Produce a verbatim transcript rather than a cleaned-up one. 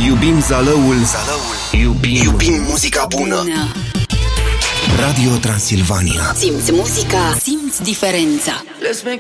Iubim Zalăul, Zalăul. Iubim, Iubim muzica bună. Radio Transilvania. Simți muzica, simți diferența. Let's make